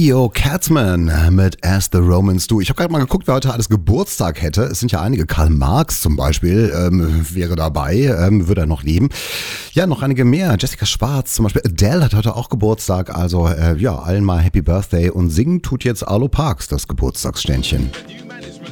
Theo Catman mit As the Romans Do. Ich habe gerade mal geguckt, wer heute alles Geburtstag hätte. Es sind ja einige. Karl Marx zum Beispiel wäre dabei, würde er noch leben. Ja, noch einige mehr. Jessica Schwarz zum Beispiel. Adele hat heute auch Geburtstag. Also allen mal Happy Birthday. Und singen tut jetzt Arlo Parks das Geburtstagsständchen.